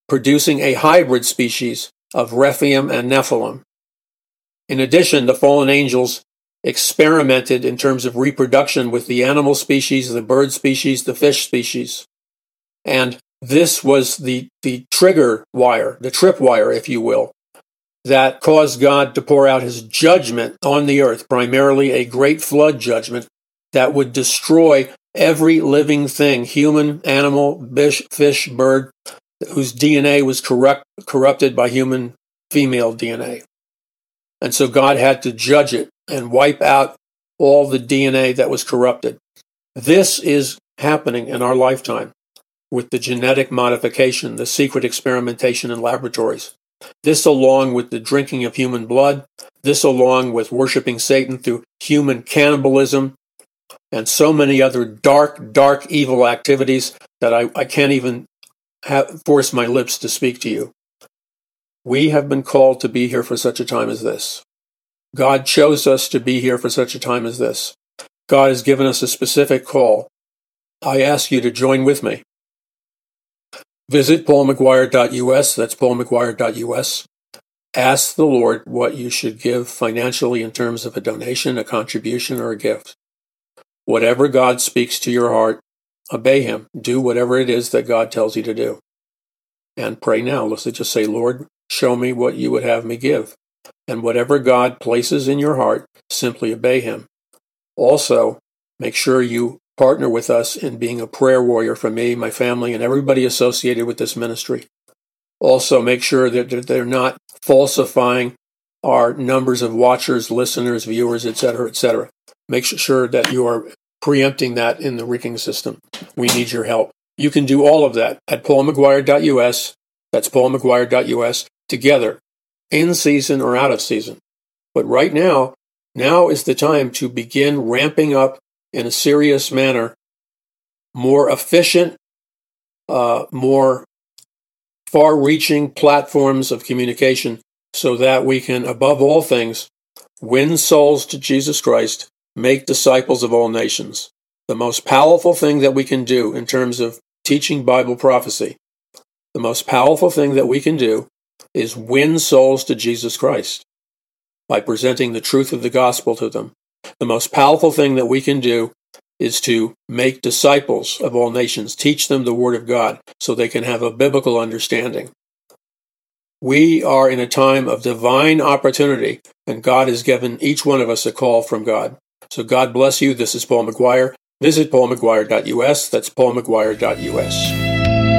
producing a hybrid species of Rephaim and Nephilim. In addition, the fallen angels experimented in terms of reproduction with the animal species, the bird species, the fish species. And this was the trigger wire, the tripwire, if you will, that caused God to pour out his judgment on the earth, primarily a great flood judgment that would destroy every living thing, human, animal, fish, bird, whose DNA was corrupted by human female DNA. And so God had to judge it and wipe out all the DNA that was corrupted. This is happening in our lifetime with the genetic modification, the secret experimentation in laboratories. This along with the drinking of human blood, this along with worshiping Satan through human cannibalism, and so many other dark, evil activities that I can't even force my lips to speak to you. We have been called to be here for such a time as this. God chose us to be here for such a time as this. God has given us a specific call. I ask you to join with me. Visit paulmcguire.us, that's paulmcguire.us. Ask the Lord what you should give financially in terms of a donation, a contribution, or a gift. Whatever God speaks to your heart, obey him. Do whatever it is that God tells you to do. And pray now. Let's just say, Lord, show me what you would have me give. And whatever God places in your heart, simply obey him. Also, make sure you partner with us in being a prayer warrior for me, my family, and everybody associated with this ministry. Also, make sure that they're not falsifying our numbers of watchers, listeners, viewers, etc., etc. Make sure that you are preempting that in the ranking system. We need your help. You can do all of that at paulmcguire.us. That's paulmcguire.us, together, in season or out of season. But right now is the time to begin ramping up in a serious manner, more efficient, more far-reaching platforms of communication so that we can, above all things, win souls to Jesus Christ, make disciples of all nations. The most powerful thing that we can do in terms of teaching Bible prophecy, the most powerful thing that we can do is win souls to Jesus Christ by presenting the truth of the gospel to them. The most powerful thing that we can do is to make disciples of all nations, teach them the Word of God so they can have a biblical understanding. We are in a time of divine opportunity, and God has given each one of us a call from God. So God bless you. This is Paul McGuire. Visit paulmcguire.us. That's paulmcguire.us.